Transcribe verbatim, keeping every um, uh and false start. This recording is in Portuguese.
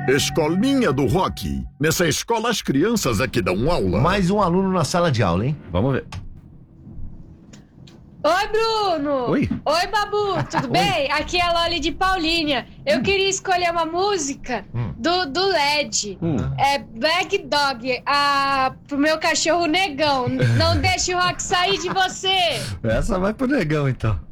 Escolinha do Rock. Nessa escola as crianças é que dão aula. Mais um aluno na sala de aula, hein? Vamos ver. Oi, Bruno! Oi. Oi, Babu, tudo bem? Aqui é a Loli de Paulínia. Eu hum. queria escolher uma música hum. do, do L E D. Hum. É Black Dog, a, pro meu cachorro Negão. Não deixe o rock sair de você. Essa vai pro Negão, então.